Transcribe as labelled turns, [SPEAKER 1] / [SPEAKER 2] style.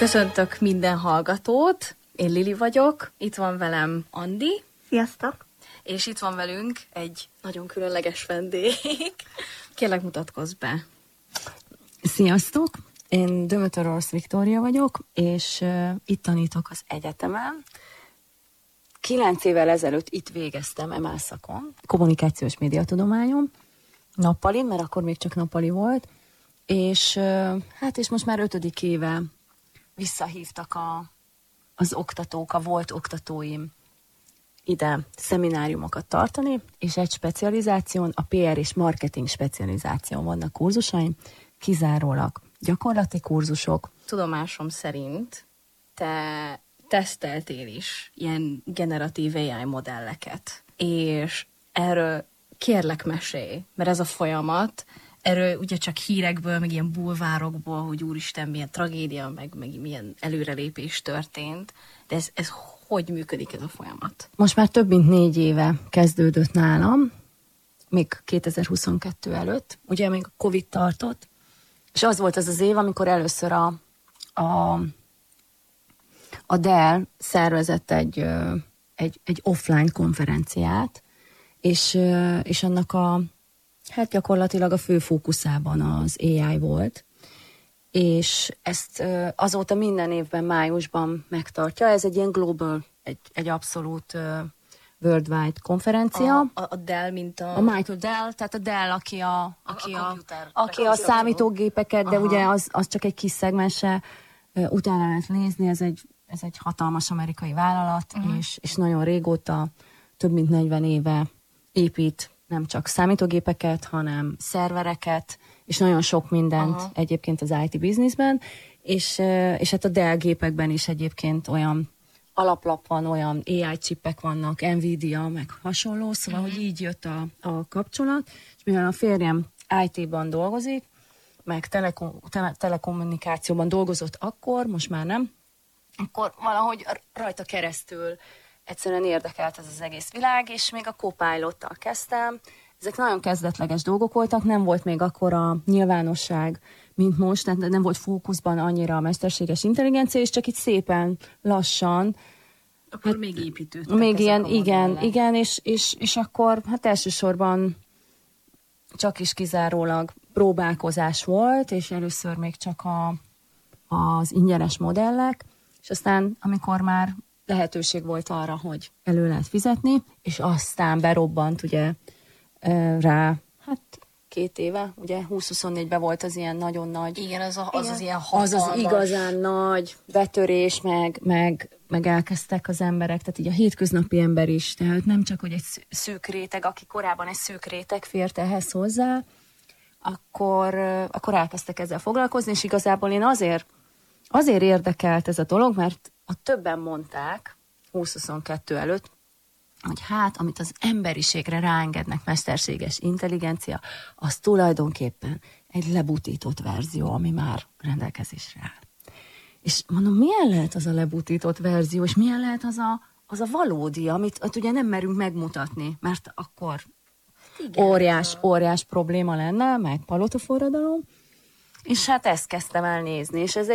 [SPEAKER 1] Köszöntök minden hallgatót, én Lili vagyok, itt van velem Andi.
[SPEAKER 2] Sziasztok!
[SPEAKER 1] És itt van velünk egy nagyon különleges vendég. Kérlek, mutatkozz be.
[SPEAKER 3] Sziasztok! Én Dömötör Orosz Viktória vagyok, és itt tanítok az egyetemen. 9 évvel ezelőtt itt végeztem MA szakon, kommunikációs médiatudományon, nappalin, mert akkor még csak nappali volt, és most már 5. éve visszahívtak az oktatók, a volt oktatóim ide szemináriumokat tartani, és egy specializáción, a PR és marketing specializáción vannak kurzusaim, kizárólag gyakorlati kurzusok.
[SPEAKER 1] Tudomásom szerint te teszteltél is ilyen generatív AI modelleket, és erről kérlek mesélj, mert ez a folyamat, erről ugye csak hírekből, meg ilyen bulvárokból, hogy úristen, milyen tragédia, meg milyen előrelépés történt, de ez hogy működik ez a folyamat?
[SPEAKER 3] Most már több mint 4 éve kezdődött nálam, még 2022 előtt, ugye még a Covid tartott, és az volt az az év, amikor először a Dell szervezett egy offline konferenciát, és annak gyakorlatilag a fő fókuszában az AI volt, és ezt azóta minden évben májusban megtartja. Ez egy ilyen global, egy abszolút worldwide konferencia.
[SPEAKER 1] A Dell, mint
[SPEAKER 3] a Michael Dell, tehát a Dell, aki a számítógépeket, de ugye az csak egy kis szegmense, utána lehet nézni, ez egy hatalmas amerikai vállalat, és nagyon régóta, több mint 40 éve épít nem csak számítógépeket, hanem szervereket, és nagyon sok mindent egyébként az IT businessben, és hát a Dell gépekben is egyébként olyan alaplap van, olyan AI chipek vannak, Nvidia, meg hasonló, szóval, hogy így jött a kapcsolat, és mivel a férjem IT-ban dolgozik, meg telekommunikációban dolgozott akkor, most már nem, akkor valahogy rajta keresztül egyszerűen érdekelt ez az egész világ, és még a Copilottal kezdtem. Ezek nagyon kezdetleges dolgok voltak, nem volt még akkora nyilvánosság, mint most, tehát nem volt fókuszban annyira a mesterséges intelligencia, és csak itt szépen, lassan.
[SPEAKER 1] Akkor még építődtek.
[SPEAKER 3] Még igen, és akkor elsősorban csak is kizárólag próbálkozás volt, és először még csak az ingyenes modellek, és aztán, amikor már lehetőség volt arra, hogy elő lehet fizetni, és aztán berobbant ugye rá, 2 éve, ugye 2024-ben volt az ilyen nagyon nagy...
[SPEAKER 1] Igen, az ilyen hatalmas...
[SPEAKER 3] Az igazán nagy betörés, meg elkezdtek az emberek, tehát így a hétköznapi ember is, tehát nem csak, hogy egy szűk réteg, aki korábban egy szűk réteg fért ehhez hozzá, akkor elkezdtek ezzel foglalkozni, és igazából én azért érdekelt ez a dolog, mert többen mondták 2022 előtt, hogy amit az emberiségre ráengednek mesterséges intelligencia, az tulajdonképpen egy lebutított verzió, ami már rendelkezésre áll. És mondom, milyen lehet az a lebutított verzió, és milyen lehet az a valódi, amit ugye nem merünk megmutatni, mert akkor óriás probléma lenne, meg palotaforradalom, és hát ezt kezdtem el nézni, és ez